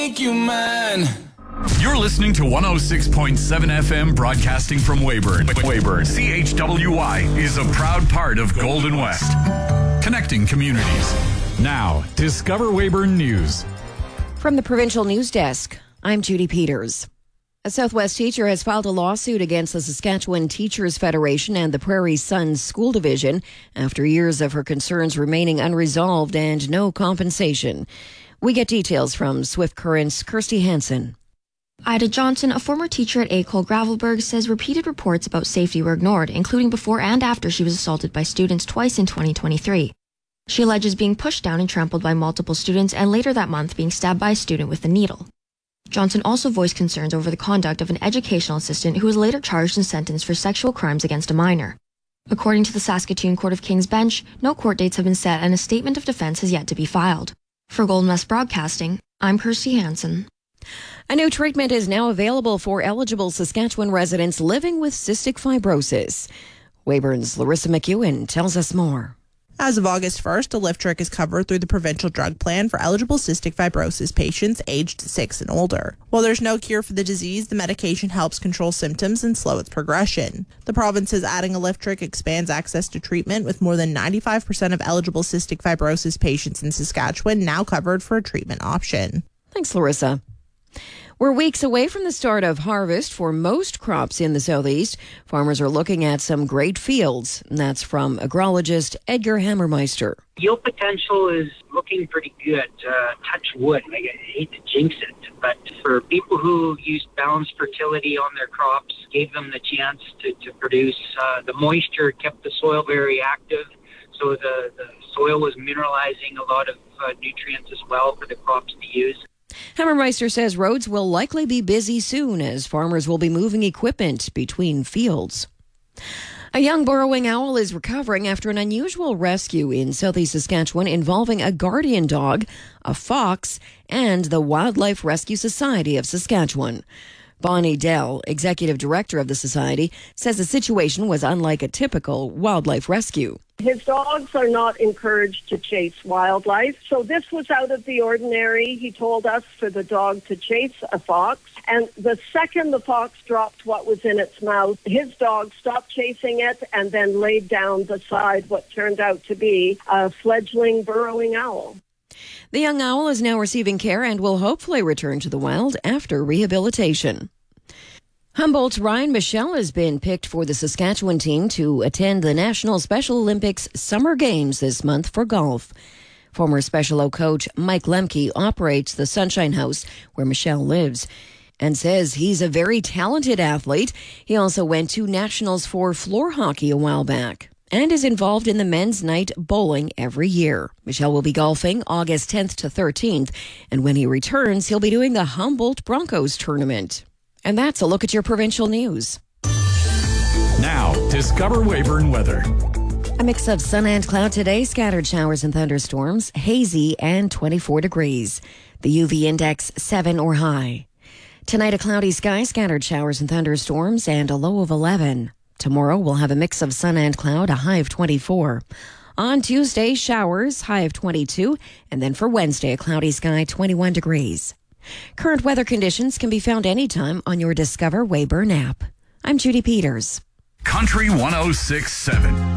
Make you mine. You're listening to 106.7 FM broadcasting from Weyburn. Weyburn, CHWY is a proud part of Golden West. Connecting communities. Now, Discover Weyburn News. From the Provincial News Desk, I'm Judy Peters. A Southwest teacher has filed a lawsuit against the Saskatchewan Teachers Federation and the Prairie Sun School Division after years of her concerns remaining unresolved and no compensation. We get details from Swift Current's Kirsty Hansen. Ida Johnson, a former teacher at École Gravelbourg, says repeated reports about safety were ignored, including before and after she was assaulted by students twice in 2023. She alleges being pushed down and trampled by multiple students and later that month being stabbed by a student with a needle. Johnson also voiced concerns over the conduct of an educational assistant who was later charged and sentenced for sexual crimes against a minor. According to the Saskatoon Court of King's Bench, no court dates have been set and a statement of defense has yet to be filed. For Golden West Broadcasting, I'm Kirsty Hansen. A new treatment is now available for eligible Saskatchewan residents living with cystic fibrosis. Weyburn's Larissa McEwen tells us more. As of August 1st, Alyftrek is covered through the provincial drug plan for eligible cystic fibrosis patients aged 6 and older. While there's no cure for the disease, the medication helps control symptoms and slow its progression. The province is adding Alyftrek expands access to treatment, with more than 95% of eligible cystic fibrosis patients in Saskatchewan now covered for a treatment option. Thanks, Larissa. We're weeks away from the start of harvest for most crops in the southeast. Farmers are looking at some great fields, and that's from agrologist Edgar Hammermeister. Yield potential is looking pretty good. Touch wood. I hate to jinx it, but for people who used balanced fertility on their crops, gave them the chance to produce, the moisture kept the soil very active, so the soil was mineralizing a lot of nutrients as well for the crops to use. Hammermeister says roads will likely be busy soon as farmers will be moving equipment between fields. A young burrowing owl is recovering after an unusual rescue in southeast Saskatchewan involving a guardian dog, a fox, and the Wildlife Rescue Society of Saskatchewan. Bonnie Dell, executive director of the society, says the situation was unlike a typical wildlife rescue. His dogs are not encouraged to chase wildlife, so this was out of the ordinary. He told us for the dog to chase a fox, and the second the fox dropped what was in its mouth, his dog stopped chasing it and then laid down beside what turned out to be a fledgling burrowing owl. The young owl is now receiving care and will hopefully return to the wild after rehabilitation. Humboldt's Ryan Michelle has been picked for the Saskatchewan team to attend the National Special Olympics Summer Games this month for golf. Former Special O coach Mike Lemke operates the Sunshine House where Michelle lives and says he's a very talented athlete. He also went to nationals for floor hockey a while back and is involved in the men's night bowling every year. Michelle will be golfing August 10th to 13th, and when he returns, he'll be doing the Humboldt Broncos tournament. And that's a look at your provincial news. Now, Discover Weyburn weather. A mix of sun and cloud today, scattered showers and thunderstorms, hazy and 24 degrees. The UV index 7 or high. Tonight, a cloudy sky, scattered showers and thunderstorms, and a low of 11. Tomorrow, we'll have a mix of sun and cloud, a high of 24. On Tuesday, showers, high of 22. And then for Wednesday, a cloudy sky, 21 degrees. Current weather conditions can be found anytime on your Discover Weyburn app. I'm Judy Peters. Country 106.7.